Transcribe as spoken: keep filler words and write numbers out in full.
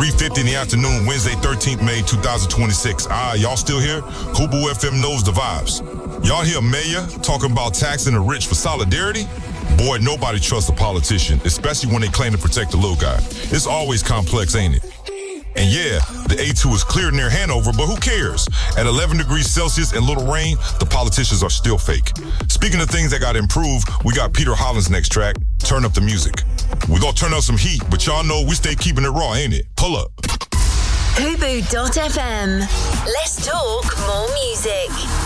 three fifty in the afternoon, Wednesday, thirteenth of May, two thousand twenty-six. Ah, y'all still here? Kubu F M knows the vibes. Y'all hear Mayor talking about taxing the rich for solidarity? Boy, nobody trusts a politician, especially when they claim to protect the little guy. It's always complex, ain't it? And yeah, the A two is cleared near Hanover, but who cares? At eleven degrees Celsius and little rain, the politicians are still fake. Speaking of things that got improved, we got Peter Hollins' next track, Turn Up the Music. We gonna turn up some heat, but y'all know we stay keeping it raw, ain't it? Pull up. Kubu dot F M. Let's talk more music.